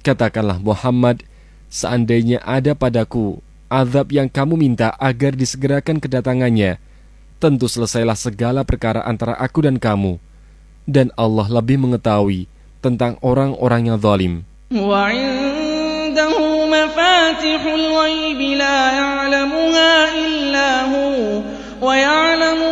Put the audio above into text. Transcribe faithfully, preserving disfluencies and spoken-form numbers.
Katakanlah Muhammad, seandainya ada padaku azab yang kamu minta agar disegerakan kedatangannya, tentu selesailah segala perkara antara aku dan kamu. Dan Allah lebih mengetahui tentang orang-orang yang zalim. Wa 'indahu mafatihul ghaib la ya'lamuha illa hu wa ya'lamu